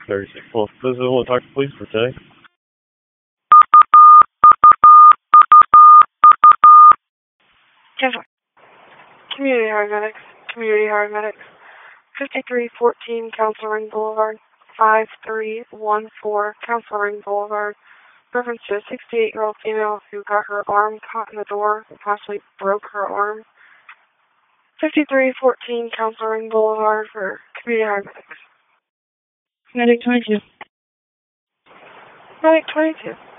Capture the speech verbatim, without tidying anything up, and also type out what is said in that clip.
thirty-six. Well, this is what talk to police for today. Yes, Community Hard Medics. Community Hard Medics. fifty-three fourteen Council Ring Boulevard. five three one four Council Ring Boulevard. Reference to a sixty-eight-year-old female who got her arm caught in the door and possibly broke her arm. fifty-three fourteen Council Ring Boulevard for Community Hard Medics. Medic twenty-two. Medic twenty-two.